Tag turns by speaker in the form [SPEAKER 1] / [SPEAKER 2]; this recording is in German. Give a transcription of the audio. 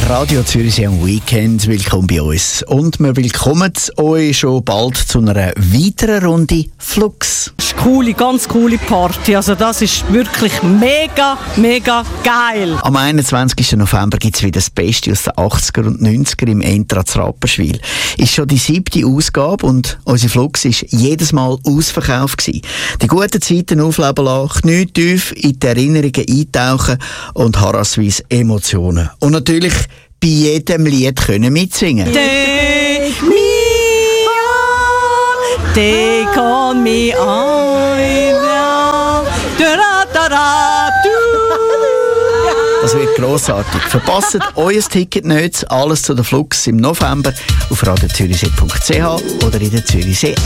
[SPEAKER 1] Radio Zürichsee am Weekend. Willkommen bei uns. Und wir willkommen euch schon bald zu einer weiteren Runde Flux.
[SPEAKER 2] Das ist eine coole, ganz coole Party. Also das ist wirklich mega, mega geil.
[SPEAKER 1] Am 21. November gibt es wieder das Beste aus den 80er und 90er im Entra zu Rapperswil. Ist schon die 7. Ausgabe und unser Flux war jedes Mal ausverkauft gewesen. Die guten Zeiten aufleben lassen, knietief in die Erinnerungen eintauchen und harassweise Emotionen. Und natürlich bei jedem Lied können mitsingen.
[SPEAKER 2] Take me on, take on me on.
[SPEAKER 1] Das wird grossartig. Verpasst euer Ticket nicht. Alles zu der Flux im November auf radiozürichsee.ch oder in der Zürichsee